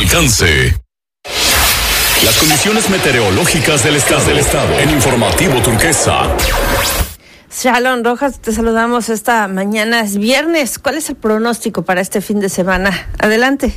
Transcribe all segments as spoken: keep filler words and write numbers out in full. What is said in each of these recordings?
alcance. Las condiciones meteorológicas del estado, del estado en Informativo Turquesa. Shalom Rojas, te saludamos esta mañana, es viernes. ¿Cuál es el pronóstico para este fin de semana? Adelante.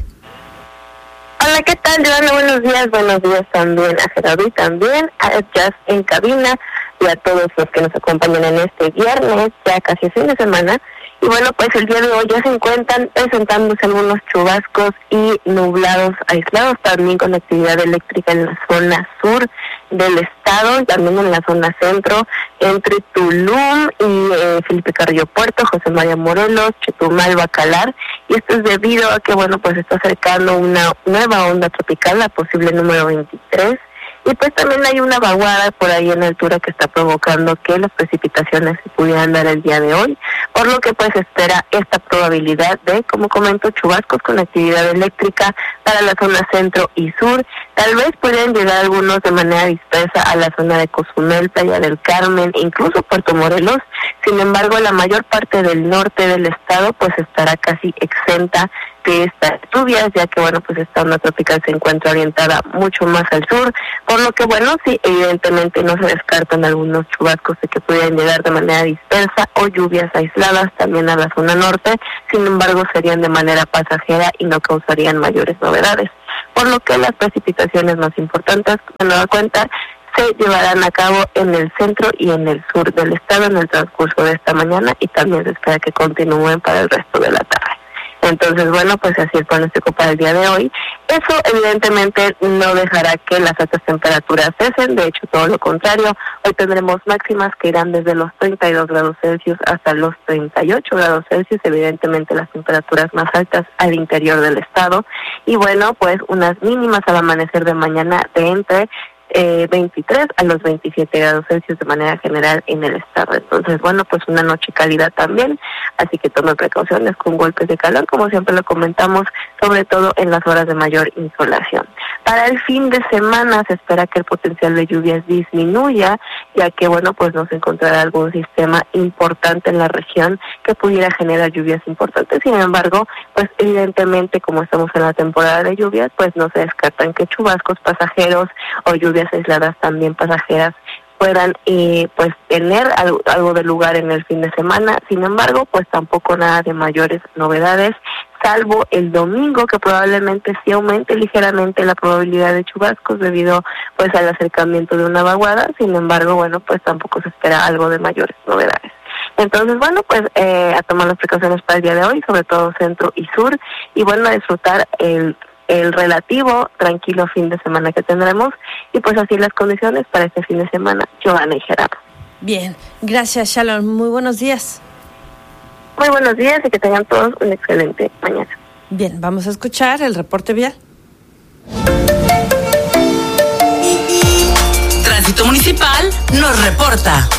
Hola, ¿qué tal, Joana? Buenos días, buenos días también a Gerardo y también a Jazz en cabina y a todos los que nos acompañan en este viernes, ya casi fin de semana. Y bueno, pues el día de hoy ya se encuentran presentándose algunos chubascos y nublados aislados, también con actividad eléctrica en la zona sur del estado, también en la zona centro, entre Tulum y eh, Felipe Carrillo Puerto, José María Morelos, Chetumal, Bacalar, y esto es debido a que, bueno, pues está acercando una nueva onda tropical, la posible número veintitrés, y pues también hay una vaguada por ahí en altura que está provocando que las precipitaciones se pudieran dar el día de hoy, por lo que pues espera esta probabilidad de, como comento, chubascos con actividad eléctrica para la zona centro y sur. Tal vez puedan llegar algunos de manera dispersa a la zona de Cozumel, Playa del Carmen, incluso Puerto Morelos. Sin embargo, la mayor parte del norte del estado pues estará casi exenta de estas lluvias, ya que, bueno, pues esta onda tropical se encuentra orientada mucho más al sur, por lo que, bueno, sí, evidentemente no se descartan algunos chubascos de que pudieran llegar de manera dispersa o lluvias aisladas también a la zona norte. Sin embargo, serían de manera pasajera y no causarían mayores novedades, por lo que las precipitaciones más importantes, de nueva cuenta, se llevarán a cabo en el centro y en el sur del estado en el transcurso de esta mañana, y también se espera que continúen para el resto de la tarde. Entonces, bueno, pues así el pronóstico para el día de hoy. Eso evidentemente no dejará que las altas temperaturas cesen, de hecho todo lo contrario. Hoy tendremos máximas que irán desde los treinta y dos grados Celsius hasta los treinta y ocho grados Celsius, evidentemente las temperaturas más altas al interior del estado. Y bueno, pues unas mínimas al amanecer de mañana de entre Eh, veintitrés a los veintisiete grados Celsius de manera general en el estado. Entonces, bueno, pues una noche cálida también, así que tomen precauciones con golpes de calor, como siempre lo comentamos, sobre todo en las horas de mayor insolación. Para el fin de semana se espera que el potencial de lluvias disminuya, ya que, bueno, pues no se encontrará algún sistema importante en la región que pudiera generar lluvias importantes. Sin embargo, pues evidentemente, como estamos en la temporada de lluvias, pues no se descartan que chubascos pasajeros o lluvias aisladas también pasajeras puedan eh, pues tener algo, algo de lugar en el fin de semana. Sin embargo, pues tampoco nada de mayores novedades, salvo el domingo, que probablemente sí aumente ligeramente la probabilidad de chubascos debido pues al acercamiento de una vaguada. Sin embargo, bueno, pues tampoco se espera algo de mayores novedades. Entonces, bueno, pues eh, a tomar las precauciones para el día de hoy, sobre todo centro y sur, y bueno, a disfrutar el el relativo tranquilo fin de semana que tendremos, y pues así las condiciones para este fin de semana, Joana y Gerardo. Bien, gracias, Shalom, muy buenos días. Muy buenos días y que tengan todos un excelente mañana. Bien, vamos a escuchar el reporte vial. Tránsito Municipal nos reporta.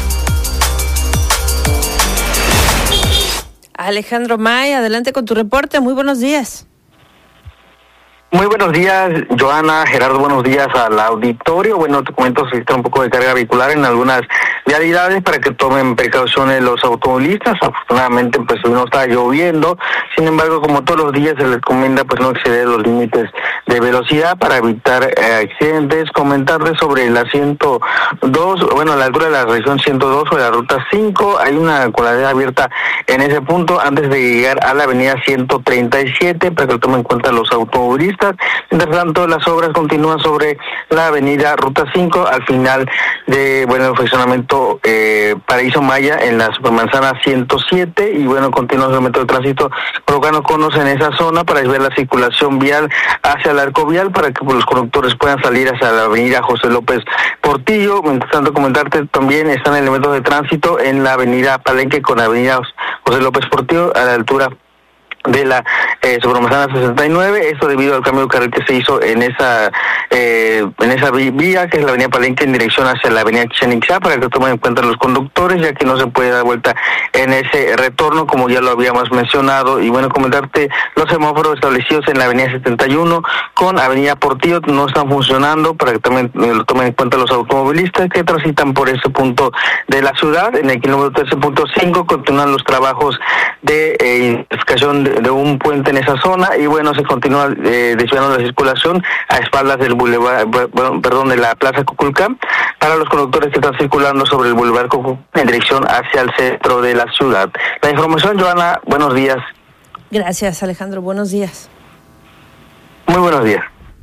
Alejandro May, adelante con tu reporte, muy buenos días. Muy buenos días, Joana, Gerardo, buenos días al auditorio. Bueno, te comento, se está un poco de carga vehicular en algunas vialidades para que tomen precauciones los automovilistas. Afortunadamente, pues hoy no está lloviendo. Sin embargo, como todos los días, se les recomienda pues no exceder los límites de velocidad para evitar eh, accidentes. Comentarles sobre la ciento dos, bueno, a la altura de la región ciento dos o de la ruta cinco, hay una coladera abierta en ese punto antes de llegar a la avenida ciento treinta y siete, para que lo tomen en cuenta los automovilistas. Mientras tanto, las obras continúan sobre la avenida Ruta cinco, al final de, bueno, el fraccionamiento eh, Paraíso Maya en la supermanzana ciento siete, y bueno, continúa el método de tránsito colocando conos en esa zona para desviar la circulación vial hacia el arco vial, para que pues, los conductores puedan salir hacia la avenida José López Portillo. Mientras tanto, comentarte también están elementos de tránsito en la avenida Palenque con la avenida José López Portillo a la altura de la eh, Sobremanzana sesenta y nueve, esto debido al cambio de carril que se hizo en esa eh, en esa vía, que es la avenida Palenque en dirección hacia la avenida Chichén Itzá, para que tomen en cuenta los conductores, ya que no se puede dar vuelta en ese retorno, como ya lo habíamos mencionado. Y bueno, comentarte, los semáforos establecidos en la avenida setenta y uno con avenida Portillo no están funcionando, para que también lo tomen en cuenta los automovilistas que transitan por ese punto de la ciudad. En el kilómetro trece punto cinco continúan los trabajos de eh, identificación de de un puente en esa zona y bueno, se continúa eh, desviando la circulación a espaldas del boulevard, bueno, perdón, de la Plaza Cuculcán para los conductores que están circulando sobre el boulevard Cuculcán en dirección hacia el centro de la ciudad. La información, Joana, buenos días. Gracias, Alejandro, buenos días. Muy buenos días.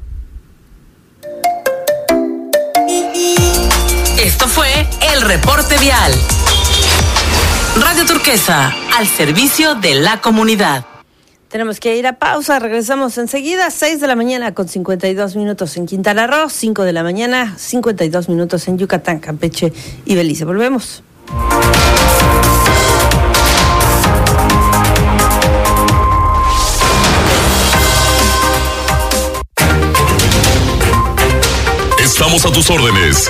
Esto fue el reporte vial. Radio Turquesa, al servicio de la comunidad. Tenemos que ir a pausa, regresamos enseguida, seis de la mañana con cincuenta y dos minutos en Quintana Roo, cinco de la mañana, cincuenta y dos minutos en Yucatán, Campeche y Belice. Volvemos. Estamos a tus órdenes.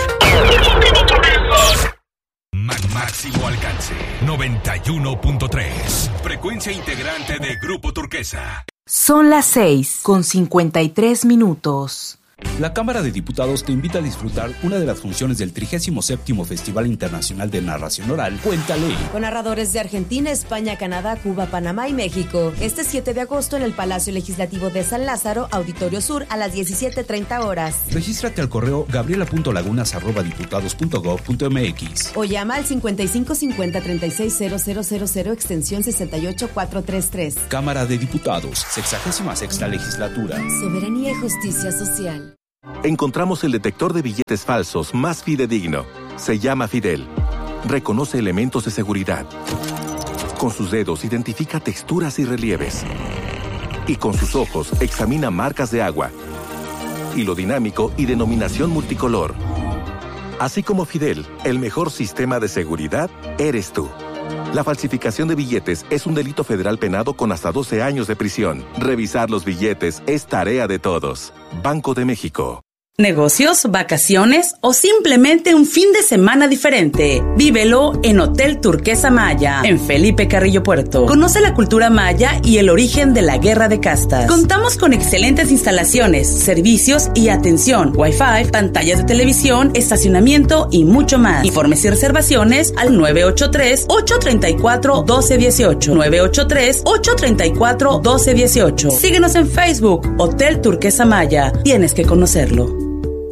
Máximo alcance, noventa y uno punto tres. Frecuencia integrante de Grupo Turquesa. Son las seis con cincuenta y tres minutos. La Cámara de Diputados te invita a disfrutar una de las funciones del trigésimo séptimo Festival Internacional de Narración Oral, Cuéntale. Con narradores de Argentina, España, Canadá, Cuba, Panamá y México. Este siete de agosto en el Palacio Legislativo de San Lázaro, Auditorio Sur, a las diecisiete treinta horas. Regístrate al correo gabriela punto lagunas arroba diputados punto gob punto mx o llama al cincuenta y cinco cincuenta treinta y seis cero cero cero cero extensión sesenta y ocho cuatrocientos treinta y tres. Cámara de Diputados, sexagésima sexta Legislatura. Soberanía y justicia social. Encontramos el detector de billetes falsos más fidedigno. Se llama Fidel. Reconoce elementos de seguridad. Con sus dedos identifica texturas y relieves. Y con sus ojos examina marcas de agua, hilo dinámico y denominación multicolor. Así como Fidel, el mejor sistema de seguridad eres tú. La falsificación de billetes es un delito federal penado con hasta doce años de prisión. Revisar los billetes es tarea de todos. Banco de México. Negocios, vacaciones o simplemente un fin de semana diferente. Vívelo en Hotel Turquesa Maya, en Felipe Carrillo Puerto. Conoce la cultura maya y el origen de la guerra de castas. Contamos con excelentes instalaciones, servicios y atención, Wi-Fi, pantallas de televisión, estacionamiento y mucho más. Informes y reservaciones al nueve ocho tres, ocho tres cuatro, uno dos uno ocho. nueve ocho tres, ocho tres cuatro, uno dos uno ocho. Síguenos en Facebook, Hotel Turquesa Maya. Tienes que conocerlo.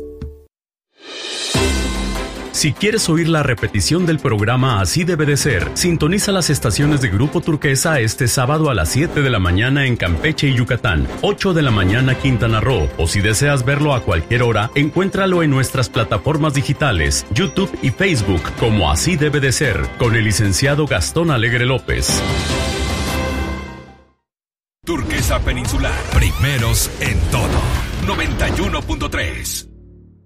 Si quieres oír la repetición del programa Así Debe de Ser, sintoniza las estaciones de Grupo Turquesa este sábado a las siete de la mañana en Campeche y Yucatán, ocho de la mañana Quintana Roo, o si deseas verlo a cualquier hora, encuéntralo en nuestras plataformas digitales, YouTube y Facebook, como Así Debe de Ser, con el licenciado Gastón Alegre López. Turquesa Peninsular, primeros en todo, noventa y uno punto tres.